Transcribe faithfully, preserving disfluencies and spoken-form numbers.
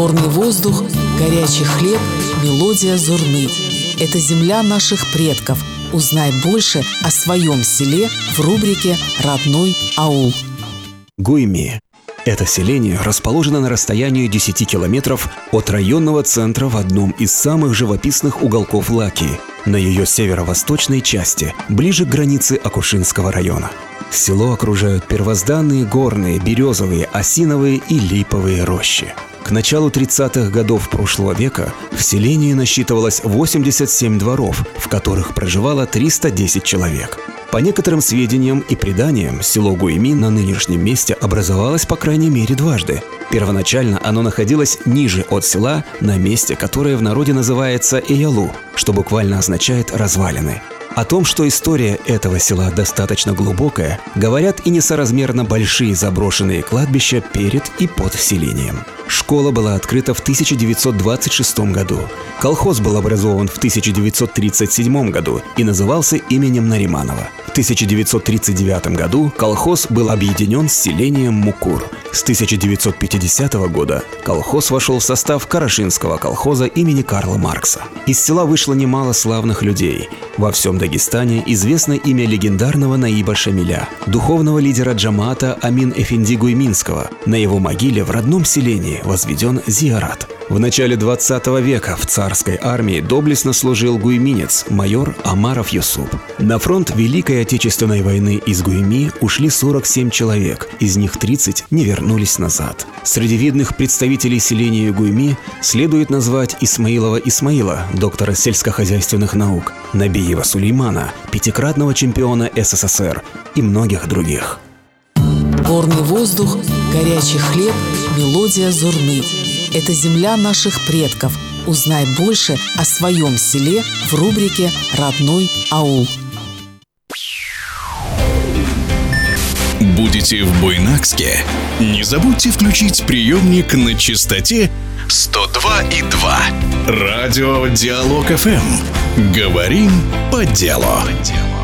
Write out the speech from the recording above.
Горный воздух, горячий хлеб, мелодия зурны. Это земля наших предков. Узнай больше о своем селе в рубрике «Родной аул». Гуйми. Это селение расположено на расстоянии десяти километров от районного центра в одном из самых живописных уголков Лакии, на ее северо-восточной части, ближе к границе Акушинского района. Село окружают первозданные горные, березовые, осиновые и липовые рощи. К началу тридцатых годов прошлого века в селении насчитывалось восемьдесят семь дворов, в которых проживало триста десять человек. По некоторым сведениям и преданиям, село Гуйми на нынешнем месте образовалось по крайней мере дважды. Первоначально оно находилось ниже от села, на месте, которое в народе называется Эялу, что буквально означает «развалины». О том, что история этого села достаточно глубокая, говорят и несоразмерно большие заброшенные кладбища перед и под селением. Школа была открыта в тысяча девятьсот двадцать шестом году. Колхоз был образован в тысяча девятьсот тридцать седьмом году и назывался именем Нариманова. В тысяча девятьсот тридцать девятом году колхоз был объединен с селением Мукур. С тысяча девятьсот пятидесятого года колхоз вошел в состав Карашинского колхоза имени Карла Маркса. Из села вышло немало славных людей. Во всем Дагестане известно имя легендарного Наиба Шамиля, духовного лидера джамаата Амин-эфенди Гуйминского. На его могиле в родном селении возведен зиарат. В начале двадцатого века в царской армии доблестно служил гуйминец, майор Амаров Юсуп. На фронт Великой Отечественной войны из Гуйми ушли сорок семь человек, из них тридцать не вернулись назад. Среди видных представителей селения Гуйми следует назвать Исмаилова Исмаила, доктора сельскохозяйственных наук, Набиева Сулеймана, пятикратного чемпиона СССР и многих других. Горный воздух, горячий хлеб, мелодия зурны. Это земля наших предков. Узнай больше о своем селе в рубрике «Родной аул». Будете в Буйнакске? Не забудьте включить приемник на частоте сто два и два. Радио Диалог эф эм. Говорим по делу.